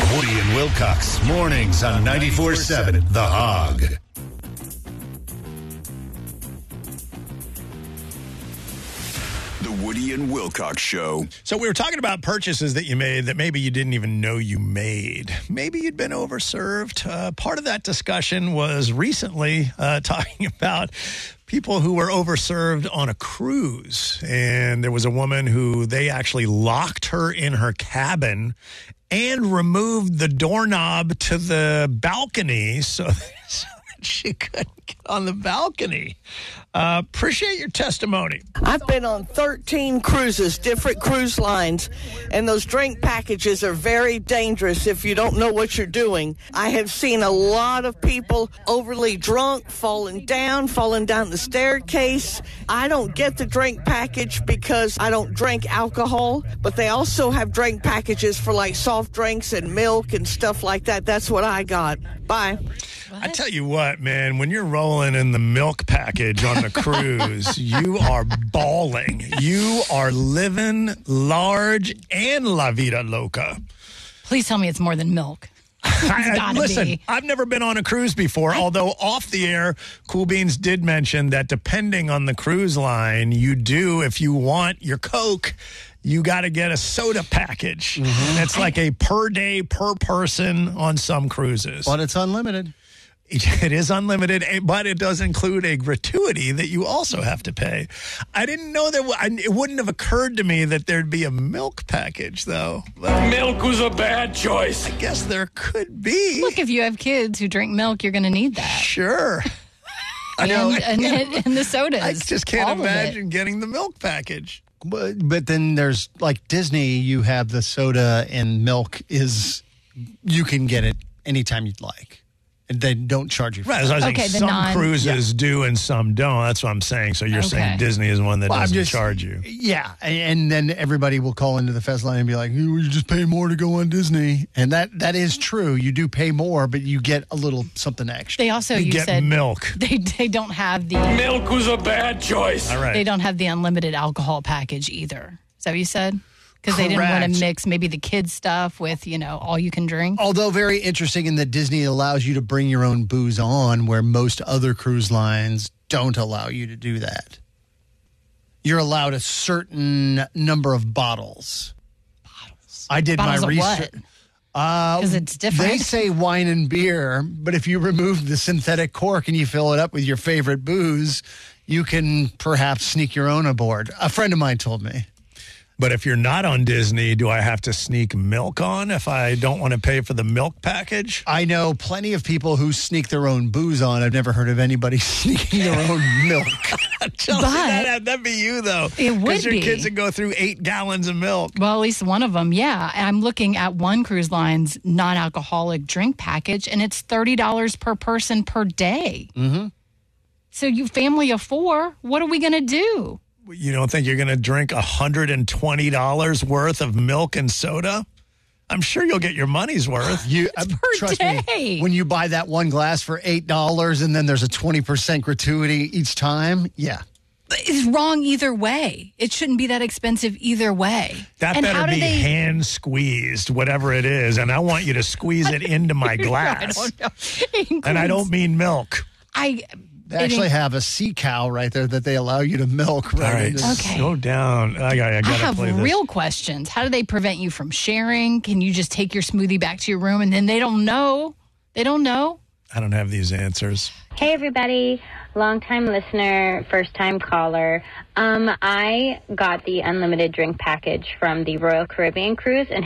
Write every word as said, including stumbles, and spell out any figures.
Woody and Wilcox, mornings on ninety-four seven The Hog. The Woody and Wilcox Show. So we were talking about purchases that you made that maybe you didn't even know you made. Maybe you'd been overserved. Uh, part of that discussion was recently uh, talking about people who were overserved on a cruise. And there was a woman who they actually locked her in her cabin and removed the doorknob to the balcony so, so that she couldn't get on the balcony. Uh, appreciate your testimony. I've been on thirteen cruises, different cruise lines, and those drink packages are very dangerous if you don't know what you're doing. I have seen a lot of people overly drunk, falling down, falling down the staircase. I don't get the drink package because I don't drink alcohol, but they also have drink packages for like soft drinks and milk and stuff like that. That's what I got. Bye. What? I tell you what, man, when you're rolling in the milk package on the cruise, you are balling. You are living large and la vida loca. Please tell me it's more than milk. I, listen, be. I've never been on a cruise before, I, although off the air, Cool Beans did mention that depending on the cruise line, you do, if you want your Coke, you got to get a soda package. Mm-hmm. And it's like a per day, per person on some cruises. But it's unlimited. It is unlimited, but it does include a gratuity that you also have to pay. I didn't know that. It wouldn't have occurred to me that there'd be a milk package, though. Milk was a bad choice. I guess there could be. Look, if you have kids who drink milk, you're going to need that. Sure. I know. And, and, and the sodas. I just can't imagine getting the milk package. But, but then there's, like Disney, you have the soda and milk is, you can get it anytime you'd like. And they don't charge you for right, as I was okay, saying, some non- cruises yeah. do and some don't. That's what I'm saying. So you're okay. saying Disney is one that well, doesn't just, charge you. Yeah. And then everybody will call into the Fest line and be like, you just pay more to go on Disney. And that, that is true. You do pay more, but you get a little something extra. They also, you, you get said milk. They, they don't have the... Milk was a bad choice. All right. They don't have the unlimited alcohol package either. Is that what you said? Because they didn't want to mix maybe the kids' stuff with, you know, all you can drink. Although very interesting in that Disney allows you to bring your own booze on, where most other cruise lines don't allow you to do that. You're allowed a certain number of bottles. Bottles. I did bottles my of research. Because uh, it's different. They say wine and beer, but if you remove the synthetic cork and you fill it up with your favorite booze, you can perhaps sneak your own aboard. A friend of mine told me. But if you're not on Disney, do I have to sneak milk on if I don't want to pay for the milk package? I know plenty of people who sneak their own booze on. I've never heard of anybody sneaking their own milk. Chelsea, But that, that'd be you, though. It would Because your be. kids would go through eight gallons of milk. Well, at least one of them, yeah. I'm looking at one cruise line's non-alcoholic drink package, and it's thirty dollars per person per day. Mm-hmm. So you family of four, what are we going to do? You don't think you're going to drink one hundred twenty dollars worth of milk and soda? I'm sure you'll get your money's worth. You It's uh, per trust day. me, when you buy that one glass for eight dollars and then there's a twenty percent gratuity each time, yeah. It's wrong either way. It shouldn't be that expensive either way. That and better how do be they... hand squeezed, whatever it is, and I want you to squeeze it into my glass. I don't know. It includes... And I don't mean milk. I... They actually have a sea cow right there that they allow you to milk. Right All right, into- Okay. slow down. I, I, I gotta I have play this. real questions. How do they prevent you from sharing? Can you just take your smoothie back to your room and then they don't know? They don't know? I don't have these answers. Hey, everybody. Long-time listener, first-time caller. Um, I got the unlimited drink package from the Royal Caribbean cruise and